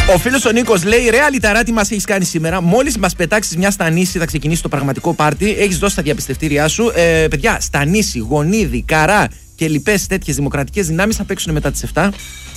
Ο φίλος ο Νίκος λέει: Ρε Αλιταρά, τι μας έχεις κάνει σήμερα. Μόλις μας πετάξεις μια στα νήσι, θα ξεκινήσει το πραγματικό πάρτι. Έχεις δώσει τα διαπιστευτήριά σου. Παιδιά, στα νήσι, Γονίδι, Καρά και λοιπές τέτοιες δημοκρατικές δυνάμεις θα παίξουν μετά τις 7.